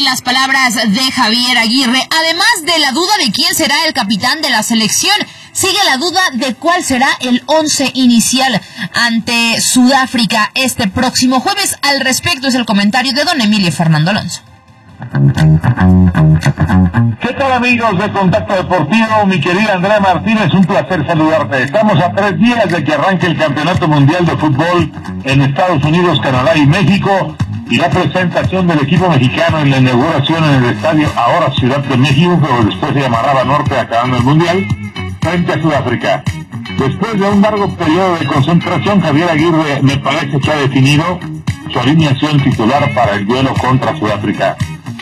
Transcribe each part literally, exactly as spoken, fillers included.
las palabras de Javier Aguirre. Además de la duda de quién será el capitán de la selección, sigue la duda de cuál será el once inicial ante Sudáfrica este próximo jueves. Al respecto es el comentario de don Emilio Fernando Alonso. ¿Qué tal, amigos de Contacto Deportivo? Mi querida Andrea Martínez, un placer saludarte. Estamos a tres días de que arranque el Campeonato Mundial de Fútbol en Estados Unidos, Canadá y México, y la presentación del equipo mexicano en la inauguración en el estadio ahora Ciudad de México, pero después se llamará Banorte, acabando el Mundial, frente a Sudáfrica. Después de un largo periodo de concentración, Javier Aguirre me parece que ha definido su alineación titular para el duelo contra Sudáfrica.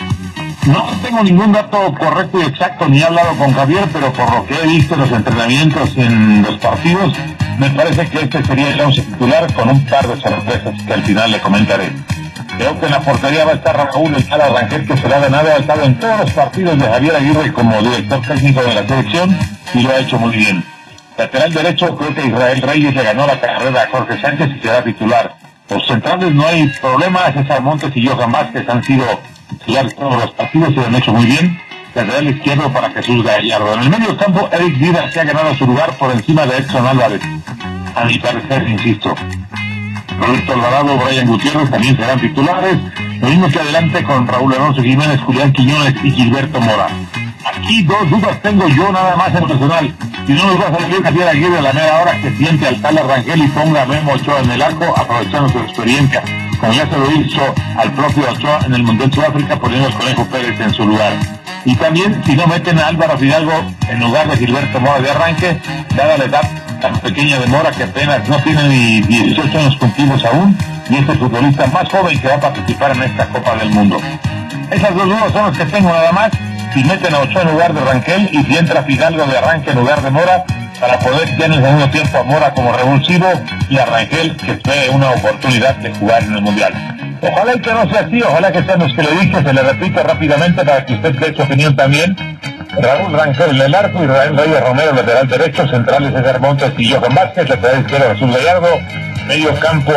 No tengo ningún dato correcto y exacto, ni he hablado con Javier, pero por lo que he visto en los entrenamientos y en los partidos, me parece que este sería el once titular, con un par de sorpresas que al final le comentaré. Creo que en la portería va a estar Raúl El Chala Rangel, que será ganado, ha estado en todos los partidos de Javier Aguirre como director técnico de la selección y lo ha hecho muy bien. Lateral derecho, creo que Israel Reyes le ganó la carrera a Jorge Sánchez y será titular. Los centrales no hay problema, César Montes y Johan Vázquez han sido titulares todos los partidos y lo han hecho muy bien. Lateral izquierdo para Jesús Gallardo. En el medio campo, Eric Díaz, que ha ganado su lugar por encima de Edson Álvarez. A mi parecer, insisto. Roberto Alvarado, Brian Gutiérrez también serán titulares. Lo mismo que adelante con Raúl Alonso Jiménez, Julián Quiñones y Gilberto Mora. Aquí dos dudas tengo yo nada más en lo personal. Si no nos va a salir Javier Aguirre a la media hora, que siente al Chala Rangel y ponga a Memo Ochoa en el arco, aprovechando su experiencia, como ya se lo hizo al propio Ochoa en el Mundial Sudáfrica, poniendo al Conejo Pérez en su lugar. Y también, si no meten a Álvaro Fidalgo en lugar de Gilberto Mora de arranque, dada la edad tan pequeña de Mora, que apenas no tiene ni dieciocho años cumplidos aún, y es el futbolista más joven que va a participar en esta Copa del Mundo. Esas dos dudas son las que tengo nada más. Si meten a Ochoa en lugar de Rangel y si entra Fidalgo de arranque en lugar de Mora, para poder tener en el segundo tiempo a Mora como revulsivo y a Rangel que espere una oportunidad de jugar en el Mundial. Ojalá y que no sea así, ojalá que sean los que le dije, se le repito rápidamente para que usted dé su opinión también. Raúl Rangel en el arco, Israel Reyes Romero lateral derecho, centrales César Montes y Johan Vázquez, lateral izquierdo Jesús Gallardo, medio campo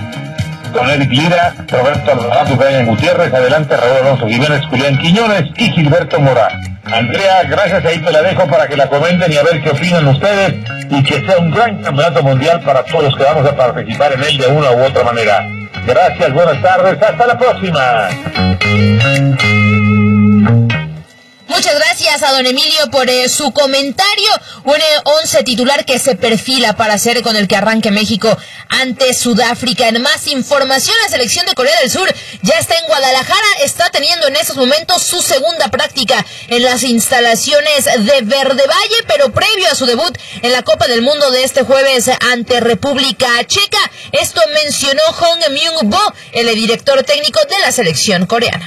con Eric Lira, Roberto Alvarado, Brian Gutiérrez, adelante Raúl Alonso Jiménez, Julián Quiñones y Gilberto Mora. Andrea, gracias, ahí te la dejo para que la comenten y a ver qué opinan ustedes, y que sea un gran campeonato mundial para todos los que vamos a participar en él de una u otra manera. Gracias, buenas tardes, hasta la próxima. Muchas gracias a don Emilio por eh, su comentario. Un eh, once titular que se perfila para ser con el que arranque México ante Sudáfrica. En más información, la selección de Corea del Sur ya está en Guadalajara. Está teniendo en estos momentos su segunda práctica en las instalaciones de Verde Valle, pero previo a su debut en la Copa del Mundo de este jueves ante República Checa. Esto mencionó Hong Myung-bo, el director técnico de la selección coreana.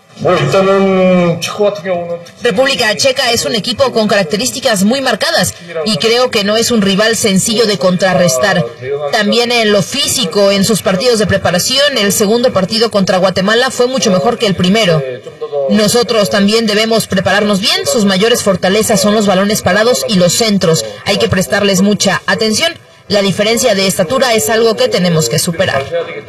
República Checa es un equipo con características muy marcadas y creo que no es un rival sencillo de contrarrestar. También en lo físico, en sus partidos de preparación, el segundo partido contra Guatemala fue mucho mejor que el primero. Nosotros también debemos prepararnos bien. Sus mayores fortalezas son los balones parados y los centros. Hay que prestarles mucha atención. La diferencia de estatura es algo que tenemos que superar.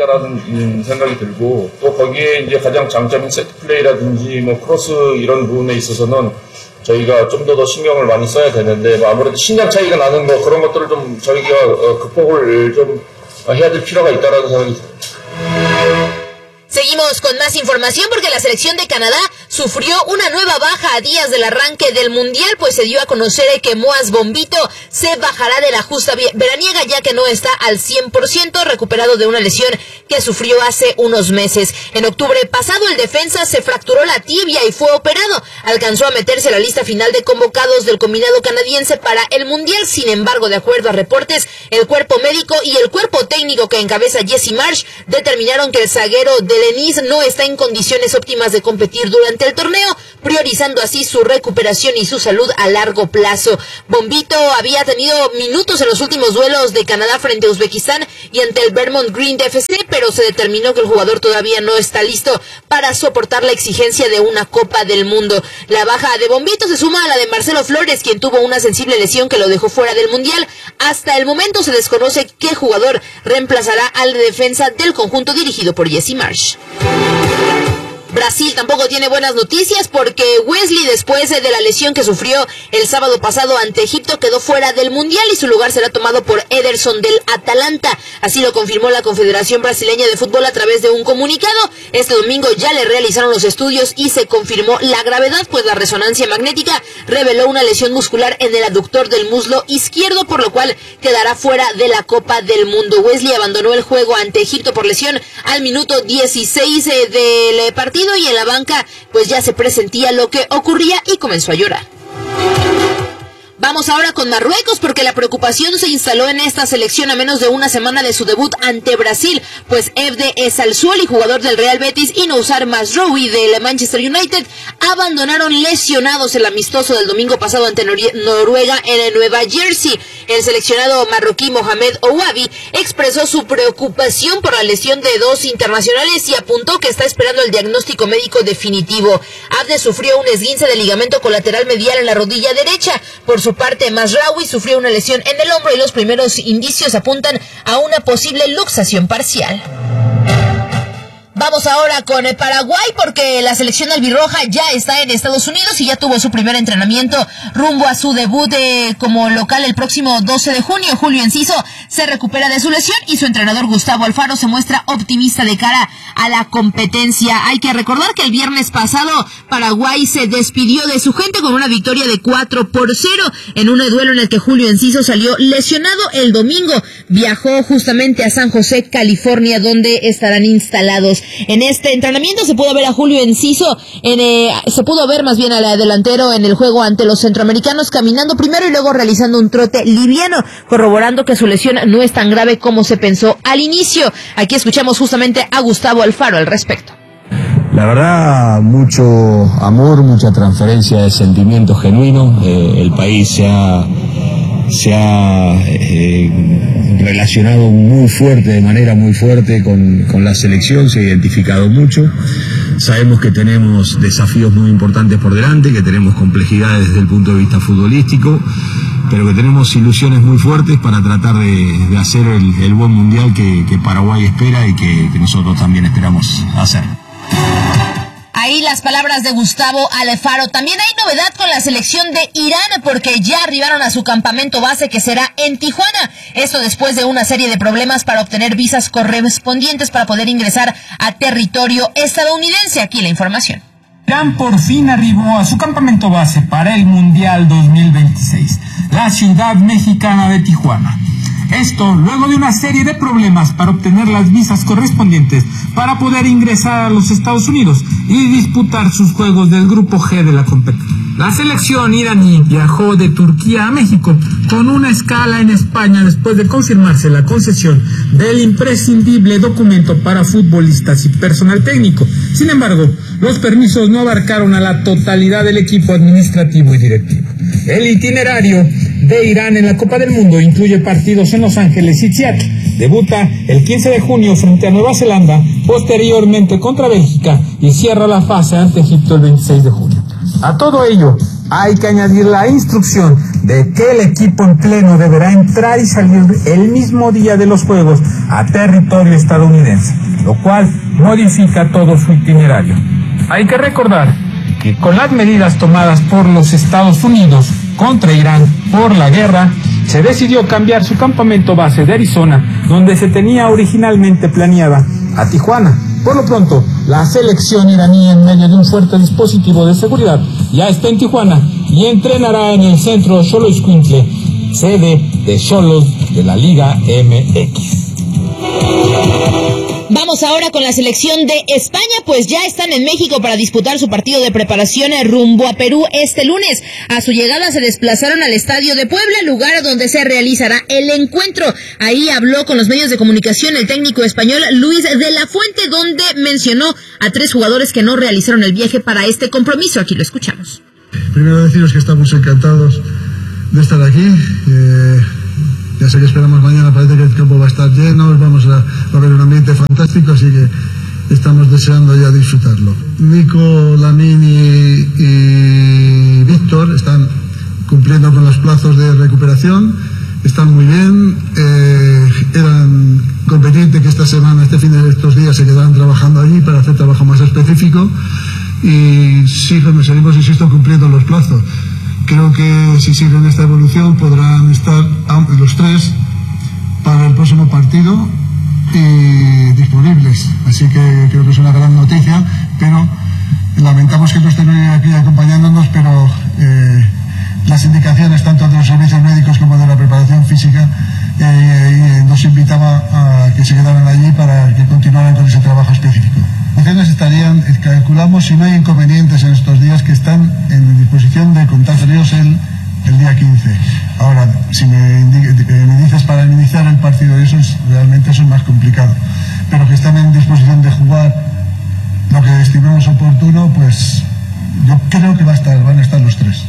저희가 좀 더 더 신경을 많이 써야 되는데 뭐 아무래도 신장 차이가 나는 거 그런 것들을 좀 저희가 어, 극복을 좀 해야 될 필요가 있다라는 생각이 듭니다. Seguimos con más información porque la selección de Canadá sufrió una nueva baja a días del arranque del Mundial, pues se dio a conocer que Moaz Bombito se bajará de la justa veraniega ya que no está al cien por ciento recuperado de una lesión que sufrió hace unos meses. En octubre pasado el defensa se fracturó la tibia y fue operado. Alcanzó a meterse a la lista final de convocados del combinado canadiense para el Mundial. Sin embargo, de acuerdo a reportes, el cuerpo médico y el cuerpo técnico que encabeza Jesse Marsh determinaron que el zaguero de Lenis no está en condiciones óptimas de competir durante el torneo, priorizando así su recuperación y su salud a largo plazo. Bombito había tenido minutos en los últimos duelos de Canadá frente a Uzbekistán y ante el Vermont Green de F C, pero se determinó que el jugador todavía no está listo para soportar la exigencia de una Copa del Mundo. La baja de Bombito se suma a la de Marcelo Flores, quien tuvo una sensible lesión que lo dejó fuera del Mundial. Hasta el momento se desconoce qué jugador reemplazará al defensa del conjunto dirigido por Jesse Marsh. Brasil tampoco tiene buenas noticias porque Wesley, después de la lesión que sufrió el sábado pasado ante Egipto, quedó fuera del Mundial y su lugar será tomado por Ederson del Atalanta. Así lo confirmó la Confederación Brasileña de Fútbol a través de un comunicado. Este domingo ya le realizaron los estudios y se confirmó la gravedad, pues la resonancia magnética reveló una lesión muscular en el aductor del muslo izquierdo, por lo cual quedará fuera de la Copa del Mundo. Wesley abandonó el juego ante Egipto por lesión al minuto dieciséis del partido y en la banca pues ya se presentía lo que ocurría y comenzó a llorar. Vamos ahora con Marruecos porque la preocupación se instaló en esta selección a menos de una semana de su debut ante Brasil, pues Evde Esalzuoli, jugador del Real Betis, y Noussair Mazraoui del Manchester United abandonaron lesionados el amistoso del domingo pasado ante Nor- Noruega en Nueva Jersey. El seleccionado marroquí Mohamed Ouabi expresó su preocupación por la lesión de dos internacionales y apuntó que está esperando el diagnóstico médico definitivo. Evde sufrió un esguince de ligamento colateral medial en la rodilla derecha. Por su parte, Mazraoui sufrió una lesión en el hombro y los primeros indicios apuntan a una posible luxación parcial. Vamos ahora con el Paraguay porque la selección albirroja ya está en Estados Unidos y ya tuvo su primer entrenamiento rumbo a su debut de, como local el próximo doce de junio. Julio Enciso se recupera de su lesión y su entrenador Gustavo Alfaro se muestra optimista de cara a la competencia. Hay que recordar que el viernes pasado Paraguay se despidió de su gente con una victoria de cuatro por cero en un duelo en el que Julio Enciso salió lesionado. El domingo viajó justamente a San José, California, donde estarán instalados. En este entrenamiento se pudo ver a Julio Enciso, en, eh, se pudo ver más bien al delantero en el juego ante los centroamericanos caminando primero y luego realizando un trote liviano, corroborando que su lesión no es tan grave como se pensó al inicio. Aquí escuchamos justamente a Gustavo Alfaro al respecto. La verdad, mucho amor, mucha transferencia de sentimientos genuinos. Eh, el país se ha, se ha eh, relacionado muy fuerte, de manera muy fuerte con, con la selección, se ha identificado mucho. Sabemos que tenemos desafíos muy importantes por delante, que tenemos complejidades desde el punto de vista futbolístico, pero que tenemos ilusiones muy fuertes para tratar de, de hacer el, el buen mundial que, que Paraguay espera y que, que nosotros también esperamos hacer. Ahí las palabras de Gustavo Alfaro. También hay novedad con la selección de Irán porque ya arribaron a su campamento base que será en Tijuana. Esto después de una serie de problemas para obtener visas correspondientes para poder ingresar a territorio estadounidense. Aquí la información. Irán por fin arribó a su campamento base para el Mundial dos mil veintiséis, la ciudad mexicana de Tijuana. Esto luego de una serie de problemas para obtener las visas correspondientes para poder ingresar a los Estados Unidos y disputar sus juegos del Grupo G de la competencia. La selección iraní viajó de Turquía a México con una escala en España después de confirmarse la concesión del imprescindible documento para futbolistas y personal técnico. Sin embargo, los permisos no abarcaron a la totalidad del equipo administrativo y directivo. El itinerario de Irán en la Copa del Mundo incluye partidos en Los Ángeles y Seattle. Debuta el quince de junio frente a Nueva Zelanda, posteriormente contra Bélgica y cierra la fase ante Egipto el veintiséis de junio. A todo ello, hay que añadir la instrucción de que el equipo en pleno deberá entrar y salir el mismo día de los Juegos a territorio estadounidense, lo cual modifica todo su itinerario. Hay que recordar que con las medidas tomadas por los Estados Unidos contra Irán por la guerra, se decidió cambiar su campamento base de Arizona, donde se tenía originalmente planeada, a Tijuana. Por lo pronto, la selección iraní, en medio de un fuerte dispositivo de seguridad, ya está en Tijuana y entrenará en el centro Xoloitzcuintle, sede de Xolos de la Liga M X. Vamos ahora con la selección de España, pues ya están en México para disputar su partido de preparación rumbo a Perú este lunes. A su llegada se desplazaron al Estadio de Puebla, lugar donde se realizará el encuentro. Ahí habló con los medios de comunicación el técnico español Luis de la Fuente, donde mencionó a tres jugadores que no realizaron el viaje para este compromiso. Aquí lo escuchamos. Primero deciros que estamos encantados de estar aquí. Eh... Ya sé que esperamos mañana, parece que el campo va a estar lleno, vamos a, a ver un ambiente fantástico, así que estamos deseando ya disfrutarlo. Nico, Lamine y, y Víctor están cumpliendo con los plazos de recuperación, están muy bien, eh, eran competentes que esta semana, este fin de estos días se quedaran trabajando allí para hacer trabajo más específico y sí, seguimos, insisto, cumpliendo los plazos. Creo que si siguen esta evolución podrán estar los tres para el próximo partido y disponibles, así que creo que es una gran noticia, pero lamentamos que no estén aquí acompañándonos, pero eh, las indicaciones tanto de los servicios médicos como de la preparación física eh, eh, nos invitaba a que se quedaran allí para que continuaran con ese trabajo específico. Las opciones estarían, calculamos, si no hay inconvenientes en estos días, que están en disposición de contar fríos el, el día quince. Ahora, si me, indique, me dices para iniciar el partido, eso es, realmente eso es más complicado, pero que están en disposición de jugar lo que estimemos oportuno, pues yo creo que va a estar, van a estar los tres.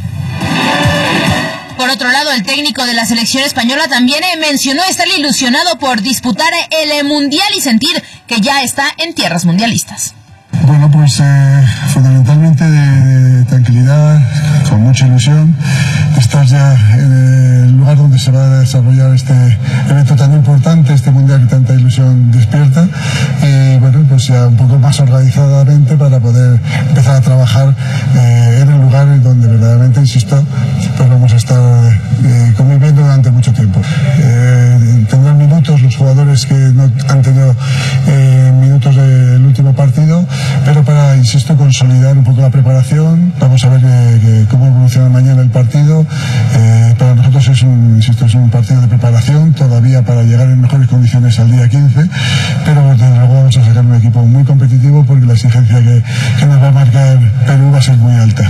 Por otro lado, el técnico de la selección española también eh, mencionó estar ilusionado por disputar el eh, Mundial y sentir que ya está en tierras mundialistas. Bueno, pues eh, fundamentalmente de, de tranquilidad, con mucha ilusión. Estás ya en el lugar donde se va a desarrollar este evento tan importante, este mundial que tanta ilusión despierta. Y bueno, pues ya un poco más organizadamente para poder empezar a trabajar eh, en el lugar donde verdaderamente, insisto, pues vamos a estar eh, conviviendo durante mucho tiempo. Eh, tendrán minutos los jugadores que no han tenido eh, minutos del último partido, pero para, insisto, consolidar un poco la preparación. Vamos a ver eh, cómo evoluciona mañana el partido. Eh, para nosotros es un, insisto, es un partido de preparación todavía para llegar en mejores condiciones al día quince, pero desde luego vamos a sacar un equipo muy competitivo porque la exigencia que, que nos va a marcar Perú va a ser muy alta.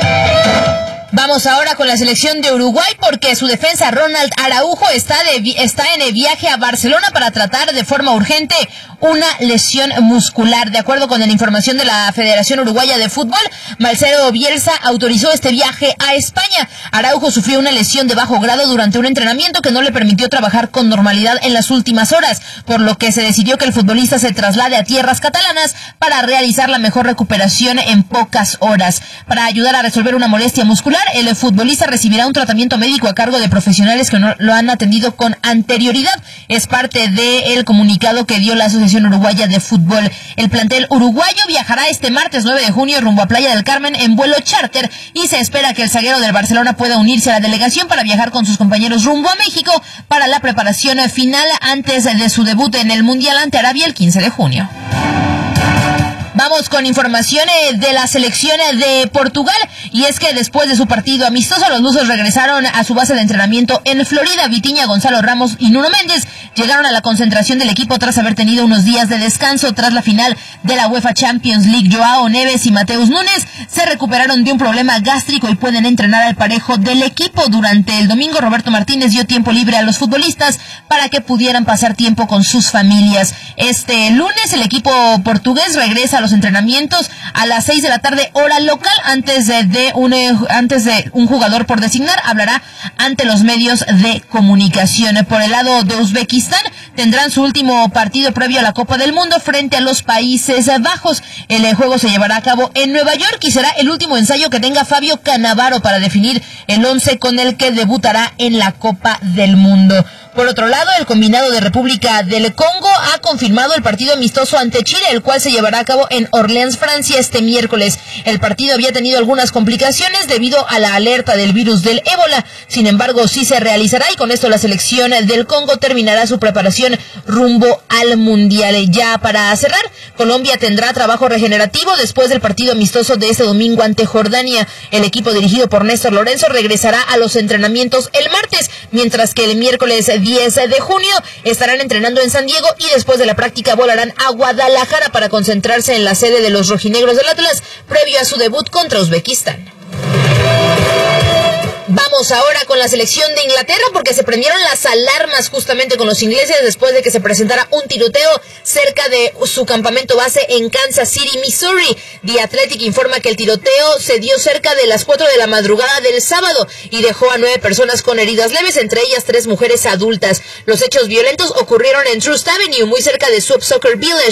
Vamos ahora con la selección de Uruguay porque su defensa Ronald Araujo está, de, está en el viaje a Barcelona para tratar de forma urgente una lesión muscular. De acuerdo con la información de la Federación Uruguaya de Fútbol, Marcelo Bielsa autorizó este viaje a España. Araujo sufrió una lesión de bajo grado durante un entrenamiento que no le permitió trabajar con normalidad en las últimas horas, por lo que se decidió que el futbolista se traslade a tierras catalanas para realizar la mejor recuperación en pocas horas. Para ayudar a resolver una molestia muscular, el futbolista recibirá un tratamiento médico a cargo de profesionales que no lo han atendido con anterioridad. Es parte del comunicado que dio la Asociación Uruguaya de Fútbol. El plantel uruguayo viajará este martes nueve de junio rumbo a Playa del Carmen en vuelo charter y se espera que el zaguero del Barcelona pueda unirse a la delegación para viajar con sus compañeros rumbo a México para la preparación final antes de su debut en el Mundial ante Arabia el quince de junio. Vamos con informaciones de la selección de Portugal, y es que después de su partido amistoso, los lusos regresaron a su base de entrenamiento en Florida. Vitinha, Gonzalo Ramos y Nuno Méndez llegaron a la concentración del equipo tras haber tenido unos días de descanso tras la final de la UEFA Champions League. Joao Neves y Mateus Nunes se recuperaron de un problema gástrico y pueden entrenar al parejo del equipo. Durante el domingo, Roberto Martínez dio tiempo libre a los futbolistas para que pudieran pasar tiempo con sus familias. Este lunes, el equipo portugués regresa a los entrenamientos a las seis de la tarde hora local. Antes de, de un antes de un jugador por designar hablará ante los medios de comunicación. Por el lado de Uzbekistán, tendrán su último partido previo a la Copa del Mundo frente a los Países Bajos. El juego se llevará a cabo en Nueva York y será el último ensayo que tenga Fabio Cannavaro para definir el once con el que debutará en la Copa del Mundo. Por otro lado, el combinado de República del Congo ha confirmado el partido amistoso ante Chile, el cual se llevará a cabo en Orleans, Francia, este miércoles. El partido había tenido algunas complicaciones debido a la alerta del virus del ébola. Sin embargo, sí se realizará y con esto la selección del Congo terminará su preparación rumbo al Mundial. Ya para cerrar, Colombia tendrá trabajo regenerativo después del partido amistoso de este domingo ante Jordania. El equipo dirigido por Néstor Lorenzo regresará a los entrenamientos el martes, mientras que el miércoles diez de junio estarán entrenando en San Diego y después de la práctica volarán a Guadalajara para concentrarse en la sede de los rojinegros del Atlas previo a su debut contra Uzbekistán. Vamos ahora con la selección de Inglaterra porque se prendieron las alarmas justamente con los ingleses después de que se presentara un tiroteo cerca de su campamento base en Kansas City, Missouri. The Athletic informa que el tiroteo se dio cerca de las cuatro de la madrugada del sábado y dejó a nueve personas con heridas leves, entre ellas tres mujeres adultas. Los hechos violentos ocurrieron en Trust Avenue, muy cerca de Swap Soccer Village,